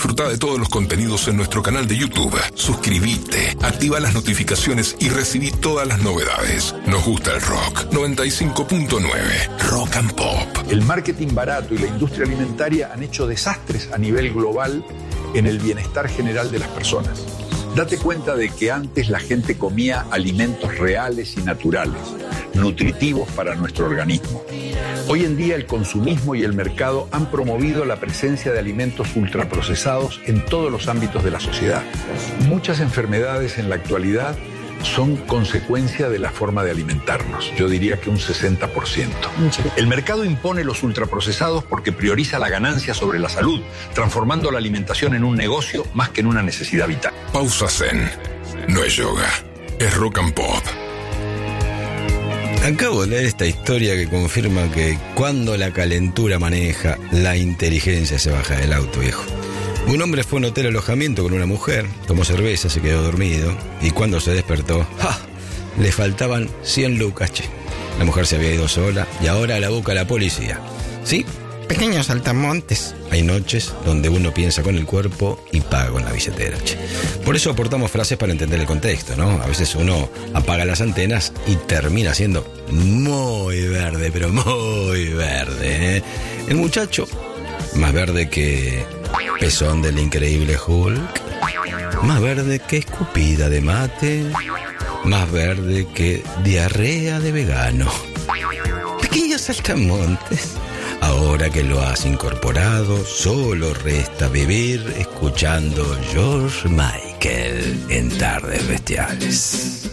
Disfruta de todos los contenidos en nuestro canal de YouTube. Suscríbete, activa las notificaciones y recibí todas las novedades. Nos gusta el rock. 95.9 Rock and Pop. El marketing barato y la industria alimentaria han hecho desastres a nivel global en el bienestar general de las personas. Date cuenta de que antes la gente comía alimentos reales y naturales, nutritivos para nuestro organismo. Hoy en día el consumismo y el mercado han promovido la presencia de alimentos ultraprocesados en todos los ámbitos de la sociedad. Muchas enfermedades en la actualidad son consecuencia de la forma de alimentarnos. Yo diría que un 60%. El mercado impone los ultraprocesados porque prioriza la ganancia sobre la salud, transformando la alimentación en un negocio más que en una necesidad vital. Pausa Zen. No es yoga, es rock and pop. Acabo de leer esta historia que confirma que cuando la calentura maneja, la inteligencia se baja del auto, viejo. Un hombre fue a un hotel alojamiento con una mujer, tomó cerveza, se quedó dormido y cuando se despertó, ¡ja!, le faltaban 100 lucas, che. La mujer se había ido sola y ahora la busca la policía. ¿Sí? Pequeños saltamontes. Hay noches donde uno piensa con el cuerpo y paga con la billetera, che. Por eso aportamos frases para entender el contexto, ¿no? A veces uno apaga las antenas y termina siendo muy verde, pero muy verde, ¿eh? El muchacho, más verde que pezón del increíble Hulk, más verde que escupida de mate, más verde que diarrea de vegano. Pequeños saltamontes, ahora que lo has incorporado, solo resta vivir escuchando George Michael en Tardes Bestiales.